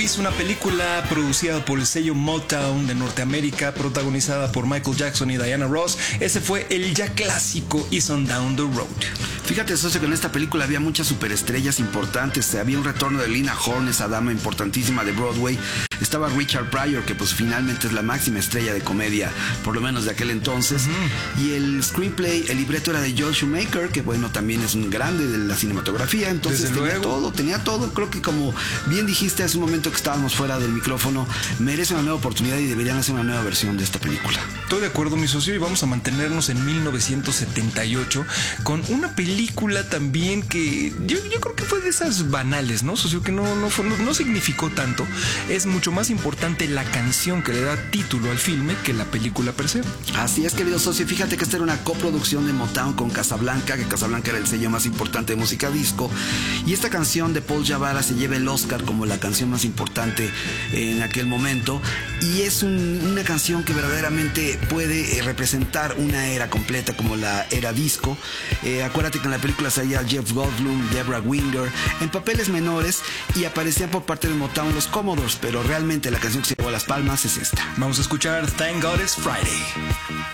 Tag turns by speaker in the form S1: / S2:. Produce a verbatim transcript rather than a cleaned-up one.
S1: Luis, una película producida por el sello Motown de Norteamérica, protagonizada por Michael Jackson y Diana Ross. Ese fue el ya clásico East on Down the Road.
S2: Fíjate, socio, que en esta película había muchas superestrellas importantes. Había un retorno de Lina Horne, esa dama importantísima de Broadway. Estaba Richard Pryor, que pues finalmente es la máxima estrella de comedia, por lo menos de aquel entonces. Uh-huh. Y el screenplay, el libreto era de Joel Schumacher, que bueno, también es un grande de la cinematografía. Entonces
S1: Desde
S2: tenía
S1: luego.
S2: todo, tenía todo. Creo que, como bien dijiste hace un momento que estábamos fuera del micrófono, merece una nueva oportunidad y deberían hacer una nueva versión de esta película.
S1: Estoy de acuerdo, mi socio, y vamos a mantenernos en mil novecientos setenta y ocho con una película también que yo, yo creo que fue de esas banales, ¿no, socio? Que no, no, fue, no, no significó tanto. Es mucho más importante la canción que le da título al filme que la película per se.
S2: Así es, querido socio. Fíjate que esta era una coproducción de Motown con Casablanca, que Casablanca era el sello más importante de música disco. Y esta canción de Paul Jabara se lleva el Oscar como la canción más importante en aquel momento. Y es un, una canción que verdaderamente puede eh, representar una era completa como la era disco. Eh, acuérdate que en la película salía Jeff Goldblum, Debra Winger en papeles menores y aparecían por parte de Motown los Commodores, pero realmente la canción que se llevó a las palmas es esta.
S1: Vamos a escuchar Thank God It's Friday.